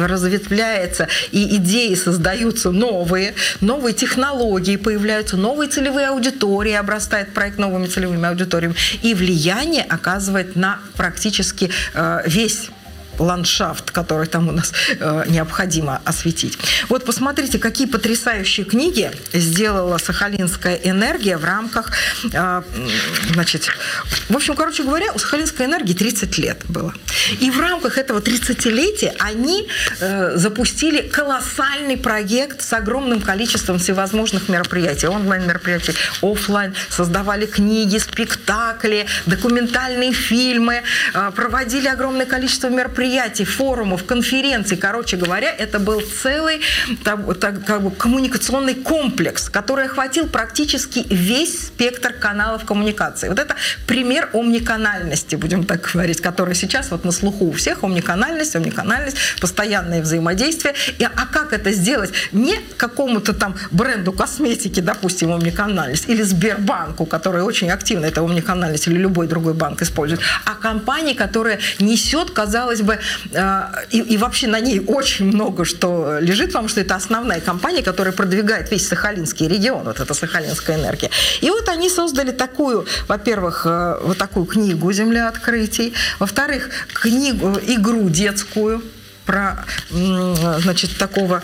разветвляется, и идеи создаются новые технологии появляются, новые целевые аудитории, обрастает проект новыми целевыми аудиториями, и влияние оказывает на практически весь ландшафт, который там у нас необходимо осветить. Вот посмотрите, какие потрясающие книги сделала Сахалинская энергия в рамках, значит, в общем, короче говоря, у Сахалинской энергии 30 лет было. И в рамках этого 30-летия они запустили колоссальный проект с огромным количеством всевозможных мероприятий, онлайн-мероприятий, офлайн, создавали книги, спектакли, документальные фильмы, проводили огромное количество мероприятий, форумов, конференций. Короче говоря, это был целый как бы коммуникационный комплекс, который охватил практически весь спектр каналов коммуникации. Вот это пример омниканальности, будем так говорить, который сейчас вот на слуху у всех. Омниканальность, постоянное взаимодействие. А как это сделать? Не какому-то там бренду косметики, допустим, омниканальность, или Сбербанку, который очень активно это омниканальность, или любой другой банк использует, а компании, которая несет, казалось бы, и вообще на ней очень много что лежит, потому что это основная компания, которая продвигает весь Сахалинский регион, вот эта Сахалинская энергия. И вот они создали такую, во-первых, вот такую книгу «Земля открытий», во-вторых, игру детскую про, значит, такого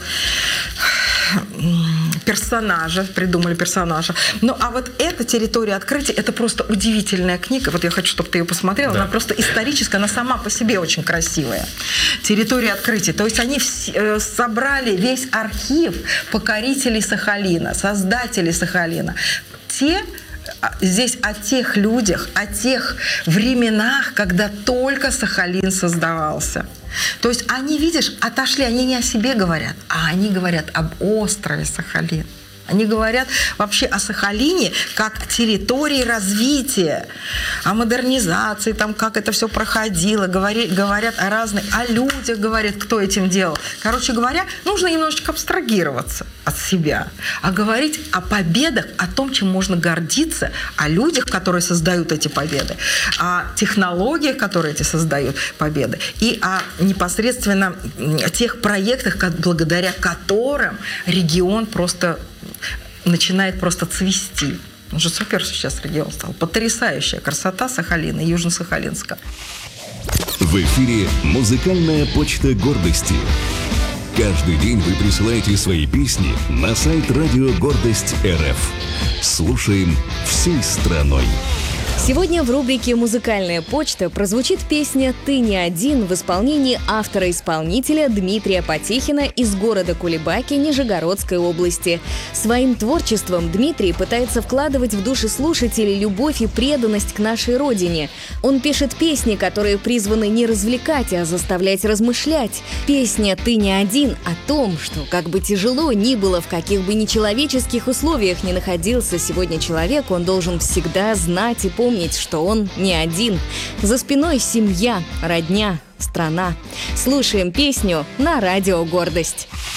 персонажа, придумали персонажа. Ну, а вот эта «Территория открытий» — это просто удивительная книга. Вот я хочу, чтобы ты ее посмотрела. Да. Она просто историческая, она сама по себе очень красивая. «Территория открытий». То есть они собрали весь архив покорителей Сахалина, создателей Сахалина. Здесь о тех людях, о тех временах, когда только Сахалин создавался. То есть они, видишь, отошли, они не о себе говорят, а они говорят об острове Сахалин. Они говорят вообще о Сахалине как территории развития, о модернизации, там, как это все проходило, говорят о людях, говорят, кто этим делал. Короче говоря, нужно немножечко абстрагироваться от себя, а говорить о победах, о том, чем можно гордиться, о людях, которые создают эти победы, о технологиях, которые эти создают победы, и о непосредственно тех проектах, благодаря которым регион просто начинает просто цвести. Он же супер сейчас регион стал. Потрясающая красота Сахалина, Южно-Сахалинска. В эфире «Музыкальная почта гордости». Каждый день вы присылаете свои песни на сайт «Радио Гордость РФ». Слушаем всей страной. Сегодня в рубрике «Музыкальная почта» прозвучит песня «Ты не один» в исполнении автора-исполнителя Дмитрия Потехина из города Кулебаки Нижегородской области. Своим творчеством Дмитрий пытается вкладывать в души слушателей любовь и преданность к нашей родине. Он пишет песни, которые призваны не развлекать, а заставлять размышлять. Песня «Ты не один» о том, что как бы тяжело ни было, в каких бы нечеловеческих условиях ни находился сегодня человек, он должен всегда знать и помнить, что он не один. За спиной семья, родня, страна. Слушаем песню на радио «Гордость».